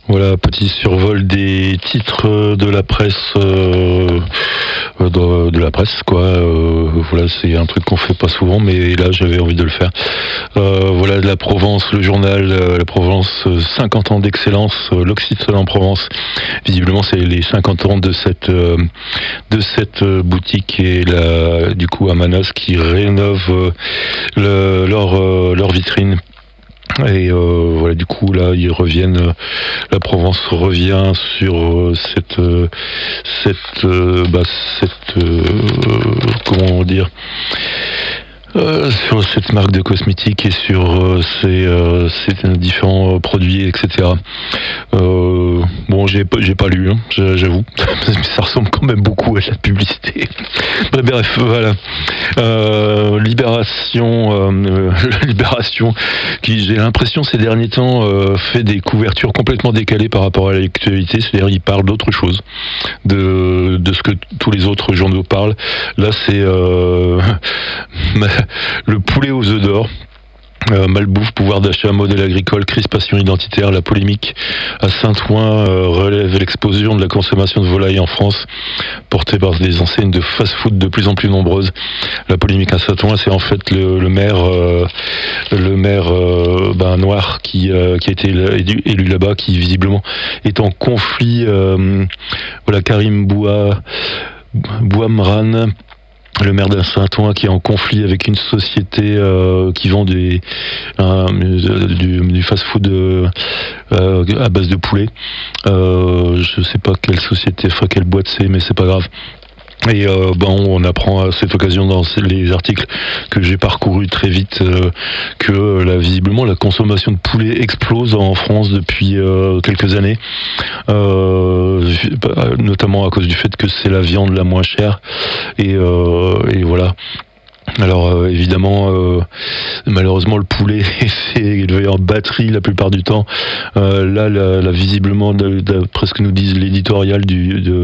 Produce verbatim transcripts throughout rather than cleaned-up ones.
Voilà, petit survol des titres de la presse, euh, de, de la presse, quoi. Euh, voilà, c'est un truc qu'on fait pas souvent, mais là j'avais envie de le faire. Euh, voilà, de la Provence, le journal, euh, la Provence, euh, cinquante ans d'excellence, euh, l'Occitane en Provence. Visiblement, c'est les cinquante ans de cette euh, de cette euh, boutique et la, du coup à Manos qui rénove euh, le, leur euh, leur vitrine. Et euh, voilà, du coup là ils reviennent, euh, la Provence revient sur euh, cette euh, cette euh, bah, cette euh, comment dire euh, sur cette marque de cosmétiques et sur euh, ces, euh, ces différents produits, et cetera. Euh, bon, j'ai pas, j'ai pas lu, hein, j'avoue, mais ça ressemble quand même beaucoup à de la publicité. Bref, voilà. Euh, Libération, euh, Libération, qui j'ai l'impression ces derniers temps euh, fait des couvertures complètement décalées par rapport à l'actualité, c'est-à-dire il parle d'autre chose, de, de ce que tous les autres journaux parlent. Là, c'est euh, le poulet aux œufs d'or. Euh, malbouffe, pouvoir d'achat, modèle agricole, crispation identitaire, la polémique à Saint-Ouen euh, relève l'explosion de la consommation de volaille en France, portée par des enseignes de fast-food de plus en plus nombreuses. La polémique à Saint-Ouen, c'est en fait le, le maire, euh, le maire euh, ben, noir qui, euh, qui a été élu, élu là-bas, qui visiblement est en conflit. Euh, voilà, Karim Boua, Bouamran, le maire de Saint-Ouen, qui est en conflit avec une société euh, qui vend des, euh, du, du fast-food euh, euh, à base de poulet. Euh, je sais pas quelle société, enfin quelle boîte c'est, mais c'est pas grave. Et euh, ben on apprend à cette occasion dans les articles que j'ai parcourus très vite euh, que euh, là, visiblement la consommation de poulet explose en France depuis euh, quelques années, euh, notamment à cause du fait que c'est la viande la moins chère et, euh, et voilà. Alors euh, évidemment, euh, malheureusement le poulet c'est élevé en batterie la plupart du temps. Euh, là, là, là, visiblement, d'après ce que nous disent l'éditorial du de,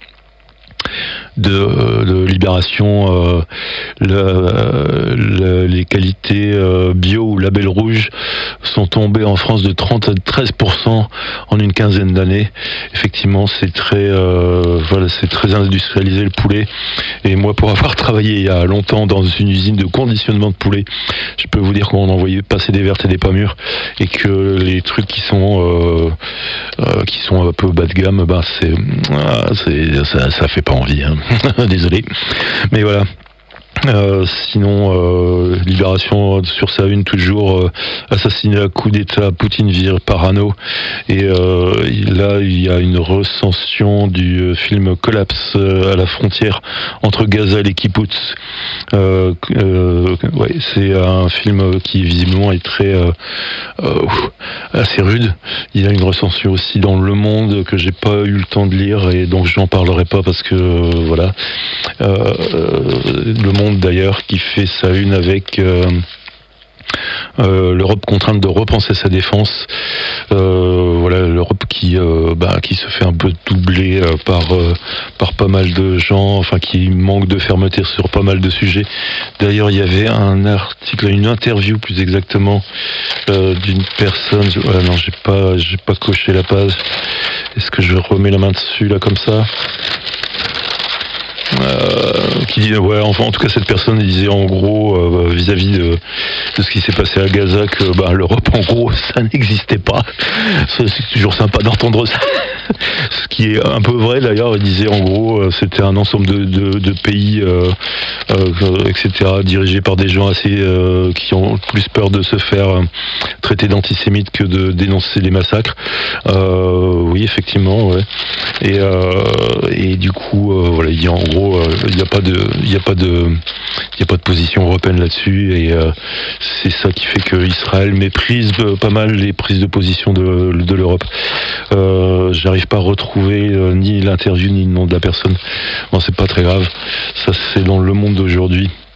De, de Libération, euh, le, le, les qualités euh, bio ou label rouge sont tombées en France de trente à treize pour cent en une quinzaine d'années. Effectivement, c'est très, euh, voilà, c'est très industrialisé le poulet. Et moi, pour avoir travaillé il y a longtemps dans une usine de conditionnement de poulet, je peux vous dire qu'on envoyait passer des vertes et des pas mûres, et que les trucs qui sont euh, euh, qui sont un peu bas de gamme, ben c'est, c'est ça, ça fait pas envie. Hein. Désolé, mais voilà. Euh, sinon, euh, Libération sur sa une toujours, euh, assassinat, coup d'État, Poutine vire parano. Et euh, là, il y a une recension du film Collapse à la frontière entre Gaza et Kibbutz. Euh, euh, ouais, c'est un film qui visiblement est très euh, euh, assez rude. Il y a une recension aussi dans Le Monde que j'ai pas eu le temps de lire et donc je n'en parlerai pas parce que euh, voilà. Euh, Le Monde d'ailleurs qui fait sa une avec euh, euh, l'Europe contrainte de repenser sa défense. Euh, voilà, l'Europe qui euh, bah, qui se fait un peu doubler euh, par euh, par pas mal de gens, enfin qui manque de fermeté sur pas mal de sujets. D'ailleurs, il y avait un article, une interview plus exactement euh, d'une personne. Ouais, non, j'ai pas j'ai pas coché la page. Est-ce que je remets la main dessus là comme ça? Euh, qui dit, ouais, enfin, en tout cas, cette personne disait en gros euh, vis-à-vis de, de ce qui s'est passé à Gaza que bah, l'Europe, en gros, ça n'existait pas. Ça, c'est toujours sympa d'entendre ça. Ce qui est un peu vrai d'ailleurs. Il disait en gros, c'était un ensemble de, de, de pays, euh, euh, et cetera, dirigés par des gens assez euh, qui ont plus peur de se faire euh, traiter d'antisémites que de dénoncer les massacres. Euh, oui, effectivement, ouais. Et, euh, et du coup, euh, voilà, il dit en gros. Il n'y a pas de, il n'y a pas de, il n'y a pas de position européenne là-dessus, et euh, c'est ça qui fait que Israël méprise pas mal les prises de position de, de l'Europe. Euh, j'arrive pas à retrouver euh, ni l'interview ni le nom de la personne. Bon, c'est pas très grave. Ça, c'est dans Le Monde d'aujourd'hui.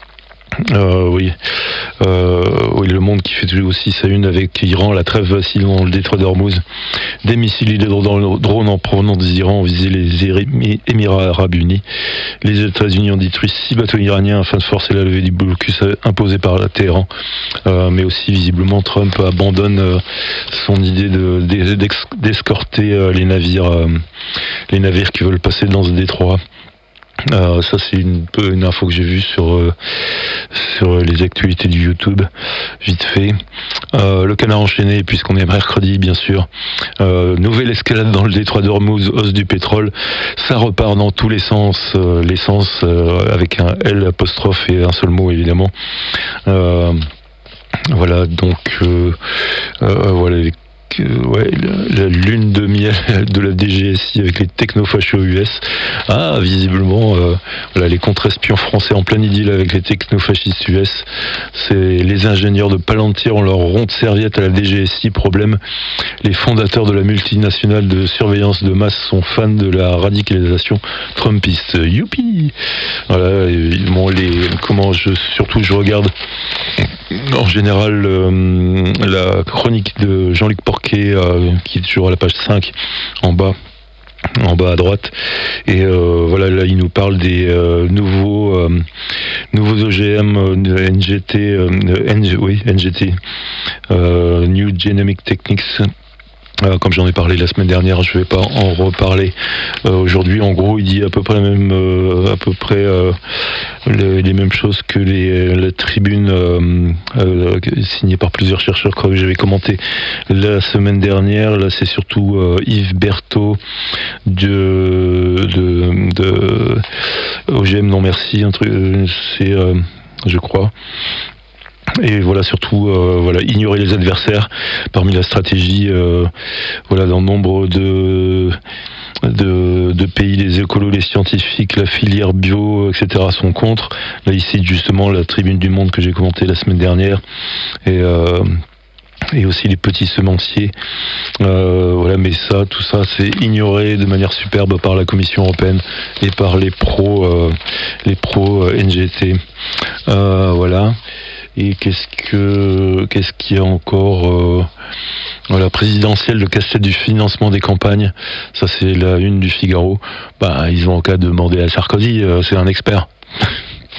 Euh, oui. Euh, oui, Le Monde qui fait aussi sa une avec Iran, la trêve vacille dans le détroit d'Ormuz. Des missiles et des drones en provenance d'Iran ont visé les Émirats Arabes Unis. Les États-Unis ont détruit six bateaux iraniens afin de forcer la levée du blocus imposé par Téhéran. Euh, mais aussi, visiblement, Trump abandonne euh, son idée de, d'escorter euh, les navires, euh, les navires qui veulent passer dans ce détroit. Euh, ça c'est une peu une info que j'ai vue sur euh, sur les actualités du YouTube, vite fait. Euh, le canard enchaîné, puisqu'on est mercredi bien sûr. Euh, nouvelle escalade dans le détroit d'Ormuz, hausse du pétrole, ça repart dans tous les sens, euh, l'essence euh, avec un L apostrophe et un seul mot évidemment. Euh, voilà donc euh, euh, voilà les Ouais, la, la lune de miel de la D G S I avec les technofachos U S. Ah, visiblement, euh, voilà, les contre-espions français en plein idylle avec les technofascistes U S. C'est les ingénieurs de Palantir ont leur ronde serviette à la D G S I. Problème, les fondateurs de la multinationale de surveillance de masse sont fans de la radicalisation trumpiste. Youpi! Voilà, et, bon, les, comment je, surtout je regarde en général euh, la chronique de Jean-Luc Porquet euh, qui est toujours à la page cinq en bas en bas à droite, et euh, voilà, là il nous parle des euh, nouveaux euh, nouveaux O G M euh, N G T euh, N G, oui N G T euh, New Genomic Techniques. Euh, comme j'en ai parlé la semaine dernière, je vais pas en reparler euh, aujourd'hui. En gros, il dit à peu près la même, euh, à peu près euh, les, les mêmes choses que les, la tribune euh, euh, signée par plusieurs chercheurs que j'avais commenté la semaine dernière. Là, c'est surtout euh, Yves Berthaud de, de, de O G M non merci, un truc, c'est, euh, je crois. Et voilà, surtout euh, voilà, ignorer les adversaires parmi la stratégie. Euh, voilà, dans nombre de, de de pays, les écolos, les scientifiques, la filière bio, et cetera sont contre. Là, ici, justement, la Tribune du Monde que j'ai commentée la semaine dernière, et euh, et aussi les petits semenciers. Euh, voilà, mais ça, tout ça, c'est ignoré de manière superbe par la Commission européenne et par les pros, euh, les pros N G T. Euh, voilà. Et qu'est-ce que qu'est-ce qu'il y a encore euh, la présidentielle, le casse-tête du financement des campagnes. Ça, c'est la une du Figaro. Bah, ils ont en cas de demander à Sarkozy, euh, c'est un expert.